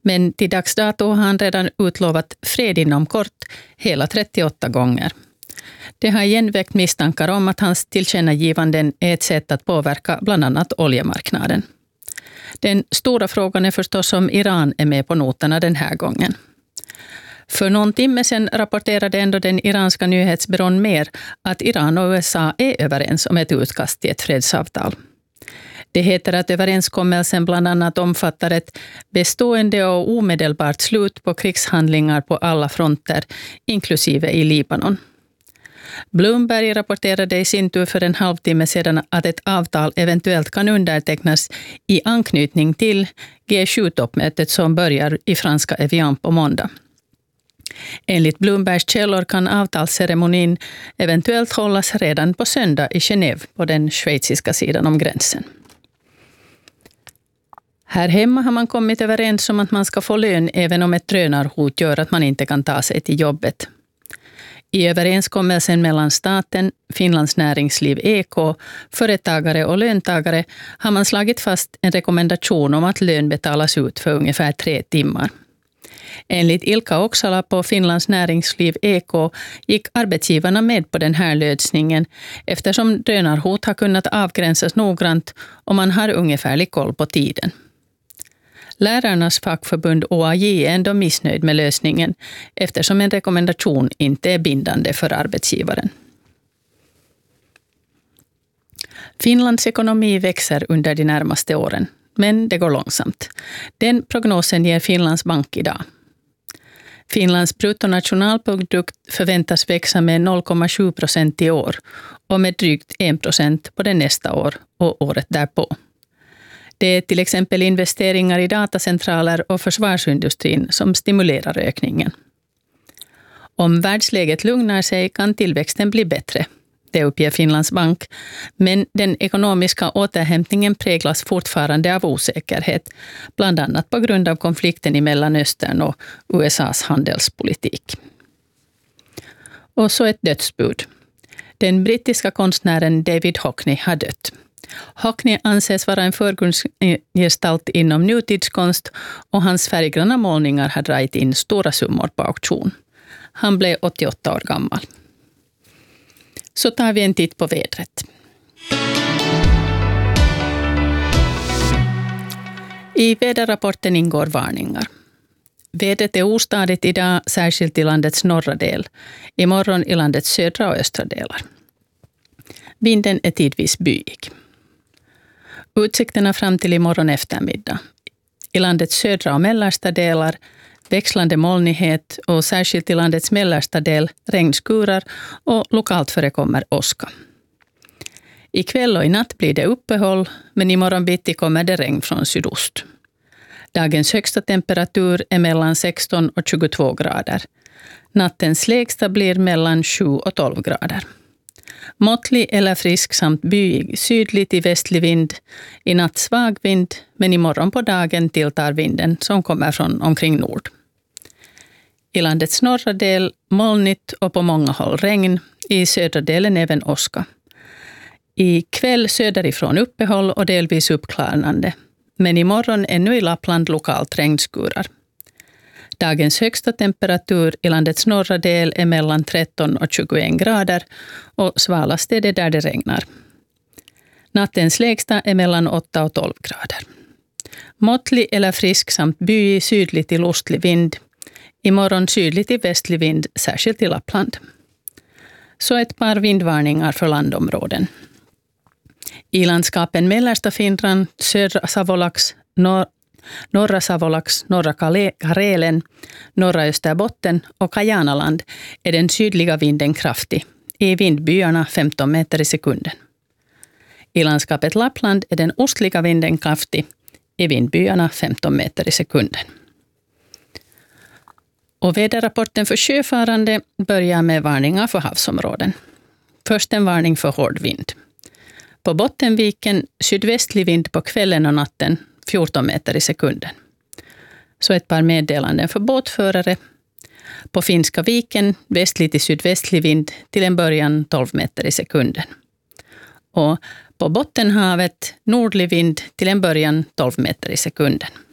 Men till dags dato har han redan utlovat fred inom kort hela 38 gånger. Det har igen väckt misstankar om att hans tillkännagivanden är ett sätt att påverka bland annat oljemarknaden. Den stora frågan är förstås om Iran är med på noterna den här gången. För någon timme sedan rapporterade ändå den iranska nyhetsbyrån Mer att Iran och USA är överens om ett utkast till ett fredsavtal. Det heter att överenskommelsen bland annat omfattar ett bestående och omedelbart slut på krigshandlingar på alla fronter, inklusive i Libanon. Bloomberg rapporterade i sin tur för en halvtimme sedan att ett avtal eventuellt kan undertecknas i anknytning till G7-toppmötet som börjar i franska Evian på måndag. Enligt Bloombergs källor kan avtalsceremonin eventuellt hållas redan på söndag i Genève på den schweiziska sidan om gränsen. Här hemma har man kommit överens om att man ska få lön även om ett drönarhot gör att man inte kan ta sig till jobbet. I överenskommelsen mellan staten, Finlands näringsliv EK, företagare och löntagare har man slagit fast en rekommendation om att lön betalas ut för ungefär 3 timmar. Enligt Ilkka Oksala på Finlands näringsliv EK gick arbetsgivarna med på den här lösningen eftersom drönarhot har kunnat avgränsas noggrant och man har ungefärlig koll på tiden. Lärarnas fackförbund OAJ är ändå missnöjd med lösningen eftersom en rekommendation inte är bindande för arbetsgivaren. Finlands ekonomi växer under de närmaste åren, men det går långsamt. Den prognosen ger Finlands bank idag. Finlands bruttonationalprodukt förväntas växa med 0,7% i år och med drygt 1% på det nästa år och året därpå. Det är till exempel investeringar i datacentraler och försvarsindustrin som stimulerar ökningen. Om världsläget lugnar sig kan tillväxten bli bättre, det uppger Finlands bank, men den ekonomiska återhämtningen präglas fortfarande av osäkerhet, bland annat på grund av konflikten i Mellanöstern och USAs handelspolitik. Och så ett dödsbud. Den brittiska konstnären David Hockney har dött. Hockney anses vara en förgrundsgestalt inom nutidskonst och hans färggranna målningar har dragit in stora summor på auktion. Han blev 88 år gammal. Så tar vi en titt på vädret. I väderrapporten ingår varningar. Vädret är ostadigt idag, särskilt i landets norra del. Imorgon i landets södra och östra delar. Vinden är tidvis byig. Utsikterna fram till imorgon eftermiddag. I landets södra och mellersta delar växlande molnighet och särskilt i landets mellersta del regnskurar och lokalt förekommer åska. Ikväll och i natt blir det uppehåll, men imorgon bitti kommer det regn från sydost. Dagens högsta temperatur är mellan 16 och 22 grader. Nattens lägsta blir mellan 7 och 12 grader. Måttlig eller frisk samt byig sydlig till västlig vind. I natt svag vind, men imorgon på dagen tilltar vinden som kommer från omkring nord. I landets norra del molnigt och på många håll regn. I södra delen även åska. I kväll söderifrån uppehåll och delvis uppklarnande. Men imorgon ännu i Lappland lokalt regnskurar. Dagens högsta temperatur i landets norra del är mellan 13 och 21 grader och svalast är det där det regnar. Nattens lägsta är mellan 8 och 12 grader. Måttlig eller frisk samt byig sydlig till ostlig vind. Imorgon sydlig till västlig vind, särskilt i Lappland. Så ett par vindvarningar för landområden. I landskapen mellersta Finland, södra Savolax, norra Savolax, norra Karelen, norra Österbotten och Kajanaland är den sydliga vinden kraftig, i vindbyarna 15 meter i sekunden. I landskapet Lappland är den ostliga vinden kraftig, i vindbyarna 15 meter i sekunden. Och väderrapporten för sjöfarande börjar med varningar för havsområden. Först en varning för hård vind. På Bottenviken sydvästlig vind på kvällen och natten 14 meter i sekunden. Så ett par meddelanden för båtförare. På Finska viken västlig till sydvästlig vind till en början 12 meter i sekunden. Och på Bottenhavet nordlig vind till en början 12 meter i sekunden.